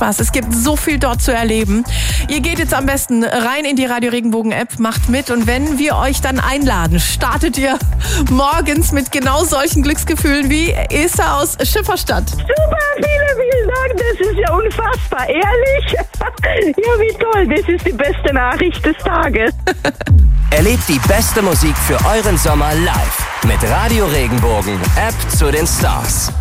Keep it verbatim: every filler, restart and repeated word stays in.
Spaß. Es gibt so viel dort zu erleben. Ihr geht jetzt am besten rein in die Radio Regenbogen App, macht mit und wenn wir euch dann einladen, startet ihr morgens mit genau solchen Glücksgefühlen wie Esther aus Schifferstadt. Super, vielen, vielen Dank. Das ist ja unfassbar. Ehrlich? Ja, wie toll. Das ist die beste Nachricht des Tages. Erlebt die beste Musik für euren Sommer live mit Radio Regenbogen, App zu den Stars.